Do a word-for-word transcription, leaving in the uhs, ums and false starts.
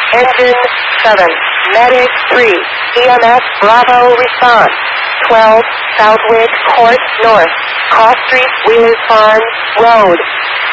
Engine seven, Medic three, E M S Bravo response. twelve, Southwick Court North, Cross Street, Wheeler Farm Road.